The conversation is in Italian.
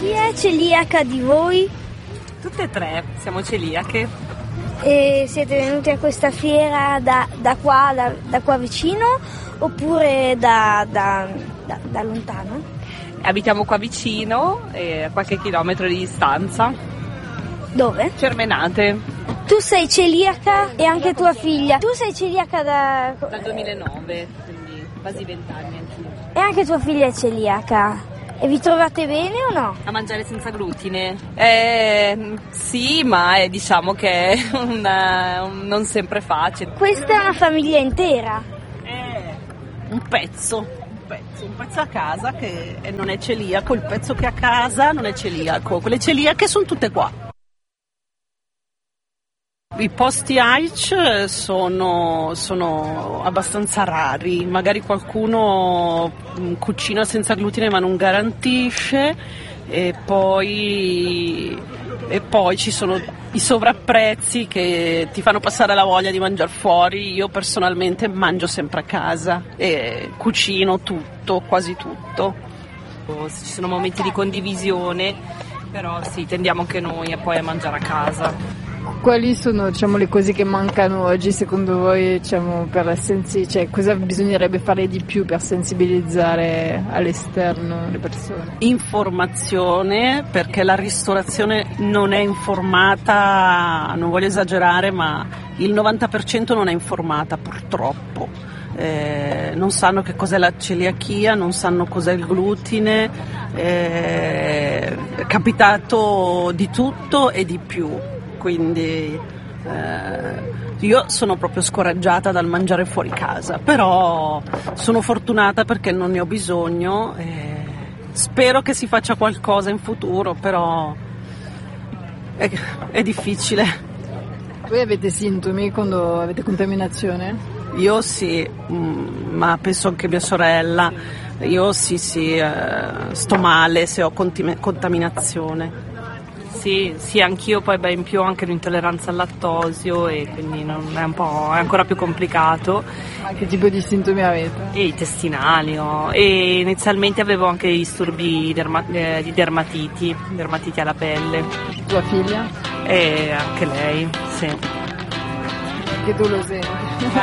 Chi è celiaca di voi? Tutte e tre siamo celiache. E siete venuti a questa fiera da qua vicino oppure da lontano? Abitiamo qua vicino, a qualche chilometro di distanza. Dove? Cermenate. Tu sei celiaca e anche tua figlia. Tu sei celiaca Dal 2009, quindi quasi 20 anni anch'io. e anche tua figlia è celiaca. E vi trovate bene o no? A mangiare senza glutine? Sì, ma diciamo che è non sempre facile. Questa è una famiglia intera. Un pezzo a casa che non è celiaco, il pezzo che è a casa non è celiaco, quelle celiache sono tutte qua. I posti AIC sono abbastanza rari, magari qualcuno cucina senza glutine ma non garantisce e poi ci sono i sovrapprezzi che ti fanno passare la voglia di mangiare fuori. Io personalmente mangio sempre a casa e cucino tutto, quasi tutto. Ci sono momenti di condivisione, però sì, tendiamo anche noi poi a mangiare a casa. Quali sono, le cose che mancano oggi secondo voi, per cosa bisognerebbe fare di più per sensibilizzare all'esterno le persone? Informazione, perché la ristorazione non è informata, non voglio esagerare, ma il 90% non è informata purtroppo. Non sanno che cos'è la celiachia, non sanno cos'è il glutine, è capitato di tutto e di più. Quindi io sono proprio scoraggiata dal mangiare fuori casa, però sono fortunata perché non ne ho bisogno e spero che si faccia qualcosa in futuro, però è difficile. Voi avete sintomi quando avete contaminazione? Io sì, ma penso anche mia sorella. Io sì, sto male se ho contaminazione. Sì, anch'io, poi in più ho anche l'intolleranza al lattosio e quindi è ancora più complicato. Ma che tipo di sintomi avete? E i intestinali, e inizialmente avevo anche disturbi di dermatiti alla pelle. Tua figlia? E anche lei, sì. Che tu lo senti?